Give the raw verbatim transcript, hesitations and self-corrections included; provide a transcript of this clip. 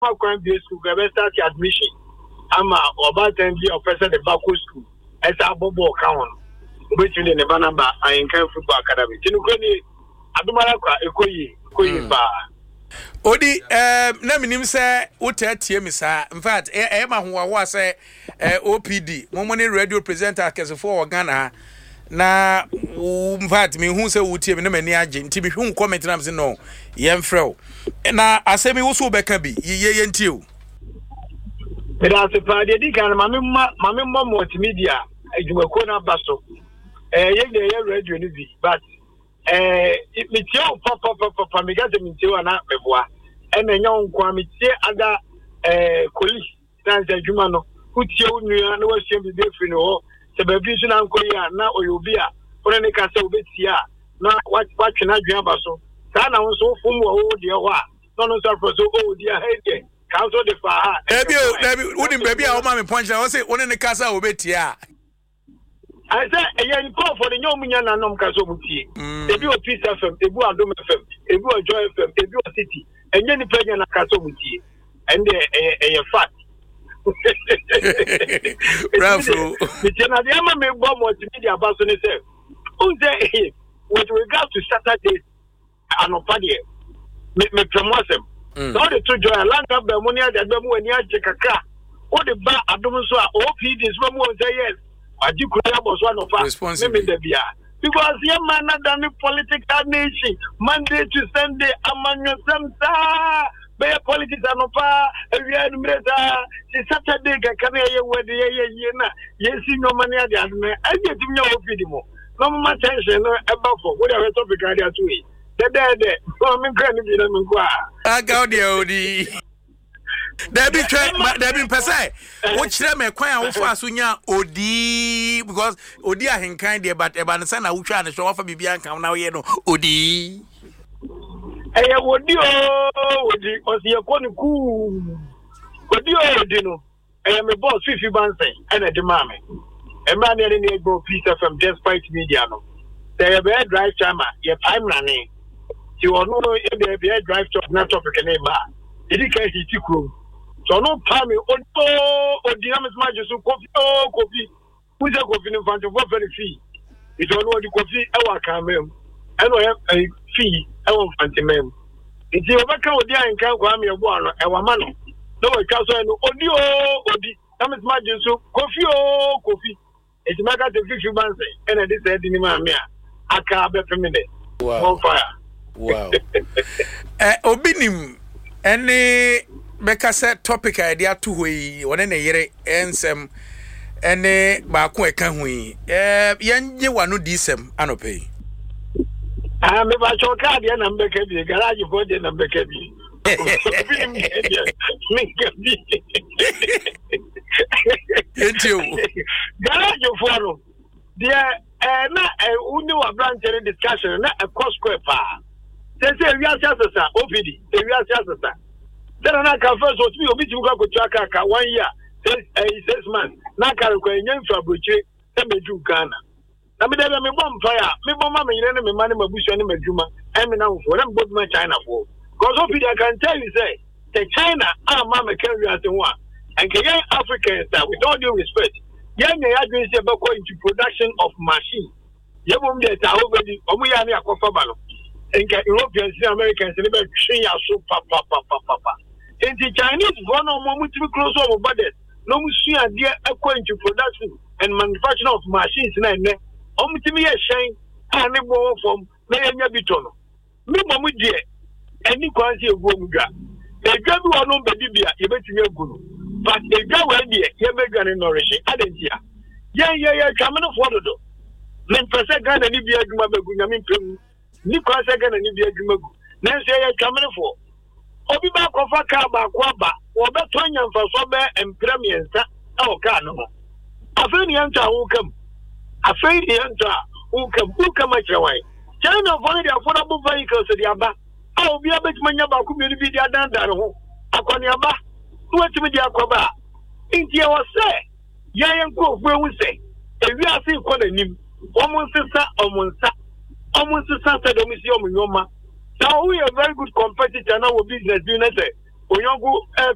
my current B school, we start admission. I'm about ten years of person the Baku school. As a bobo account, which in the Banaba, I encounter football academy. Tinukoni, Adumalaka, Ekoyi, Ekoyi Ba. Odi, eh, na minim say wote tie me sa. In fact, eh eh ma ho wa say eh O P D, momoni radio presenter akesefo Ghana na in fact me hu say wotie me na mani age nti bi hu comment na me no yemfrɛ na asemi wo so beka bi ye ye ntie o. Era se pa de di kan ma me ma ma me mo multimedia adwumako na baso eh ye de ye radio ni bi but eh me tie o papa papa papa me ga de me tie o na meboa e na nya nko me tie ada eh koli dan se adwuma no ku tie o nua na wa sie bi be free no se ba bi so na nko ya na oyobi a one ne ka se obetia na wa wa twena adwuma baso sa na wo so fom wo de ho a no no so so o dia he council the far. Ebi o, ebi wouldn't baby a woman punch na say one in the casa obetia. I say e yen call for the new munya na nom kaso butie. Ebi o Peace F M, ebi o Adom F M, ebi o Joy F M, ebi o City. Enye ni penya na kaso butie. And e e fact. Bravo. Bitie na dey ma me bo multimedia baso ni say. Un say with regard to Saturday anopa dey. Me me promote Mm. So the two joy land up the money at the demo and Yakaka. What the bar Adom so O P D is one more say yes. I do was one of us responsible because your man not done the political nation Monday to Sunday among some by politics and of we had Saturday can hear where the year yes no money at the end. I get to know O P D more. No more attention about for whatever topic I to it. Dede, so me grand bi na me kwa. Aga odi odi. Debi try, debi pese. Wo kire me kwan a wo fa so nya odi because odi a henkan de but e ba nsa na wo twa ne so wo fa bibia nkan na wo ye no odi. Eye odi o, odi o si e ko ni ku. Odi o odi no. Eye me boss fifi bansen e na de ma me. E ma ne ne go Peace F M despite media no. Say e be drive chama, ye time na ne. You are no be drive to na topic na ba idi ka hiti kro so no pa me o o dinamis ma jesu kofi o kofi who's a coffee in front of what very fee it don't know the coffee e wa kan mem e no e fee e won fanti mem iti o baka odi an kan kwa me ebo ano e wa ma no no we ka so no odi o odi dinamis ma jesu kofi o kofi e ti maka te fifty banse e na this e di ni ma me a aka be femine wow fire. Wow. Eh obinim any beka say topic idea to hoyi one na yere ensem ene ba ko eka hoyi eh yanje wano disem anope ah me ba choka dia na mbeka bi garage for dia na mbeka bi me bi entio garage for no dia eh na uni wa branch discussion na a cost square pa. They say we are just O P D. We are just then I can first what we obi to go to one year six six months. Na can go nyen for broche e meju Ghana. Na me dey me bomb fire. Me bomb me yire me mani mabusu ni medjuma. E me na for them both my China for. Because O P D I can tell you say the China are mama carry as one. And Kenyan Africans that with all due respect, yeah me adwin say be go into production of machine. Ye bom dey ta obedi omu ya na akofa balo. In Europeans and Americans, they be saying so papa papa papa. In the Chinese, one of them to be close over budget. No machine idea according to production and manufacturing of machines. Na omu to me a shine and a ball from Menya Bitono. Me mamu dear, any quantity of Gomuga. A job will not be Bibia, you bet you go. But a job will be a Megan in Norrish. I didn't hear. Yeah, yeah, yeah, coming off what to do. Men present Ghana, Libya, Gumabagunamin. Ni kwa second and you be na say you coming for obi ba kofa ka ba kwa ba wo be tonya mfa so be empremier nsa e o ka no afi ni anta wo kam afi ni anta wo kam wo kam achrewan China for the affordable vehicles the aba a obi abetima ba ku bi bi dia dan dan ho akoni aba wo timi dia akoba inti e wo say yan ko fu ewu say e wi ase ko nanim wo mun sisa o mun sa almost the sunset of Miss Yoma. Now we are very good competitor now with business doing it.